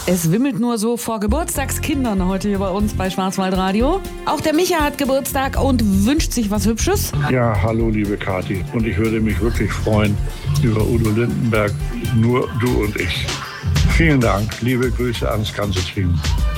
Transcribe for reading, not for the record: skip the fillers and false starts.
Es wimmelt nur so vor Geburtstagskindern heute hier bei uns bei Schwarzwaldradio. Auch der Micha hat Geburtstag und wünscht sich was Hübsches. Ja, hallo liebe Kathi. Und ich würde mich wirklich freuen über Udo Lindenberg, nur du und ich. Vielen Dank, liebe Grüße ans ganze Team.